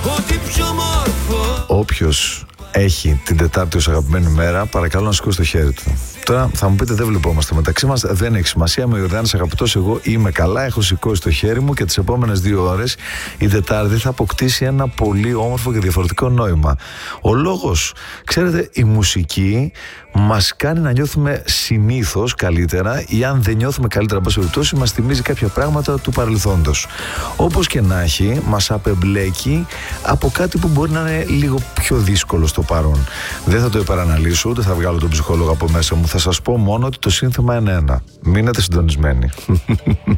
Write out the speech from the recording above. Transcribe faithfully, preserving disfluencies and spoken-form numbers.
ό,τι πιο μόρφο. Όποιος έχει την Τετάρτη ως αγαπημένη μέρα, παρακαλώ να σηκώσει το χέρι του. Τώρα θα μου πείτε δεν βλεπόμαστε μεταξύ μας, δεν έχει σημασία. Είμαι ο Ιορδάνης αγαπητός, εγώ είμαι καλά, έχω σηκώσει το χέρι μου και τις επόμενες δύο ώρες η Τετάρτη θα αποκτήσει ένα πολύ όμορφο και διαφορετικό νόημα. Ο λόγος, ξέρετε, η μουσική μας κάνει να νιώθουμε συνήθως καλύτερα, ή αν δεν νιώθουμε καλύτερα, πάση περιπτώσει, μας θυμίζει κάποια πράγματα του παρελθόντος. Όπως και να έχει, μας απεμπλέκει από κάτι που μπορεί να είναι λίγο πιο δύσκολο στο παρόν. Δεν θα το επαναλύσω, ούτε θα βγάλω τον ψυχολόγο από μέσα μου. Θα σας πω μόνο ότι το σύνθημα είναι ένα. Μείνετε συντονισμένοι.